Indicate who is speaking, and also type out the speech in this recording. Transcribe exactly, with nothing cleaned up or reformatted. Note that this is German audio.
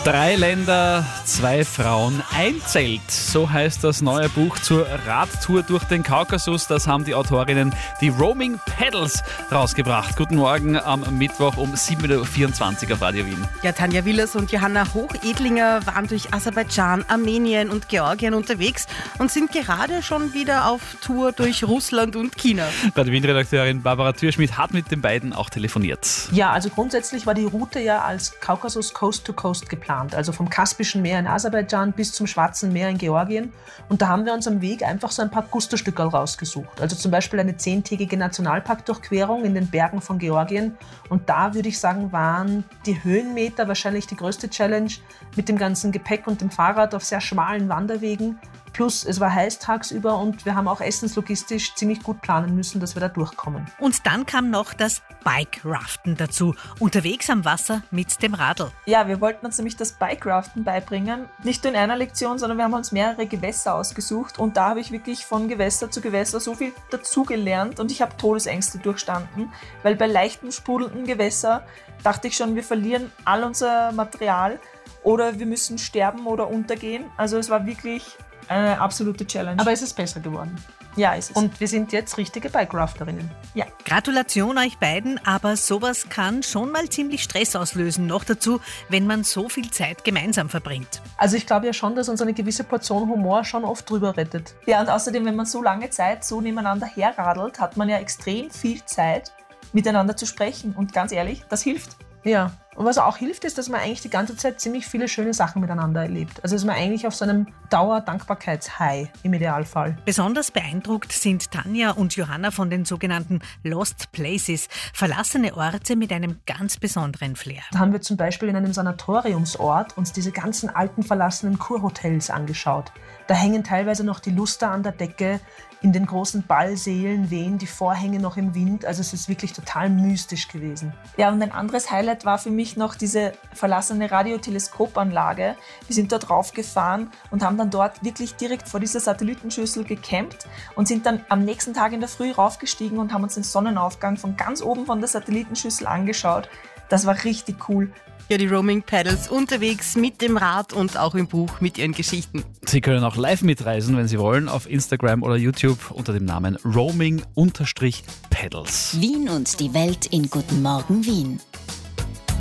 Speaker 1: Drei Länder, zwei Frauen, ein Zelt. So heißt das neue Buch zur Radtour durch den Kaukasus. Das haben die Autorinnen, die Roaming Pedals, rausgebracht. Guten Morgen am Mittwoch um sieben Uhr vierundzwanzig auf Radio Wien.
Speaker 2: Ja, Tanja Willers und Johanna Hochedlinger waren durch Aserbaidschan, Armenien und Georgien unterwegs und sind gerade schon wieder auf Tour durch Russland und China.
Speaker 1: Radio Wien-Redakteurin Barbara Thürschmidt hat mit den beiden auch telefoniert.
Speaker 3: Ja, also grundsätzlich war die Route ja als Kaukasus Coast to Coast geplant. Also vom Kaspischen Meer in Aserbaidschan bis zum Schwarzen Meer in Georgien. Und da haben wir uns am Weg einfach so ein paar Gusterstückerl rausgesucht. Also zum Beispiel eine zehntägige Nationalparkdurchquerung in den Bergen von Georgien. Und da würde ich sagen, waren die Höhenmeter wahrscheinlich die größte Challenge mit dem ganzen Gepäck und dem Fahrrad auf sehr schmalen Wanderwegen. Plus es war heiß tagsüber und wir haben auch essenslogistisch ziemlich gut planen müssen, dass wir da durchkommen.
Speaker 2: Und dann kam noch das Bike-Raften dazu, unterwegs am Wasser mit dem Radl.
Speaker 4: Ja, wir wollten uns nämlich das Bike-Raften beibringen. Nicht nur in einer Lektion, sondern wir haben uns mehrere Gewässer ausgesucht und da habe ich wirklich von Gewässer zu Gewässer so viel dazugelernt und ich habe Todesängste durchstanden, weil bei leichten, sprudelnden Gewässern dachte ich schon, wir verlieren all unser Material oder wir müssen sterben oder untergehen. Also es war wirklich eine absolute Challenge.
Speaker 3: Aber es ist besser geworden.
Speaker 4: Ja, ist es.
Speaker 3: Und wir sind jetzt richtige Bike-Rafterinnen.
Speaker 4: Ja.
Speaker 2: Gratulation euch beiden, aber sowas kann schon mal ziemlich Stress auslösen. Noch dazu, wenn man so viel Zeit gemeinsam verbringt.
Speaker 3: Also ich glaube ja schon, dass uns eine gewisse Portion Humor schon oft drüber rettet.
Speaker 4: Ja, und außerdem, wenn man so lange Zeit so nebeneinander herradelt, hat man ja extrem viel Zeit, miteinander zu sprechen. Und ganz ehrlich, das hilft.
Speaker 3: Ja, und was auch hilft, ist, dass man eigentlich die ganze Zeit ziemlich viele schöne Sachen miteinander erlebt. Also ist man eigentlich auf so einem Dauer-Dankbarkeits-High im Idealfall.
Speaker 2: Besonders beeindruckt sind Tanja und Johanna von den sogenannten Lost Places, verlassene Orte mit einem ganz besonderen Flair.
Speaker 3: Da haben wir zum Beispiel in einem Sanatoriumsort uns diese ganzen alten verlassenen Kurhotels angeschaut. Da hängen teilweise noch die Luster an der Decke, in den großen Ballsälen wehen die Vorhänge noch im Wind. Also es ist wirklich total mystisch gewesen.
Speaker 4: Ja, und ein anderes Highlight war für mich noch diese verlassene Radioteleskopanlage. Wir sind dort raufgefahren und haben dann dort wirklich direkt vor dieser Satellitenschüssel gecampt und sind dann am nächsten Tag in der Früh raufgestiegen und haben uns den Sonnenaufgang von ganz oben von der Satellitenschüssel angeschaut. Das war richtig cool.
Speaker 2: Ja, die Roaming Pedals unterwegs mit dem Rad und auch im Buch mit ihren Geschichten.
Speaker 1: Sie können auch live mitreisen, wenn Sie wollen, auf Instagram oder YouTube unter dem Namen Roaming-Pedals.
Speaker 5: Wien und die Welt in Guten Morgen Wien.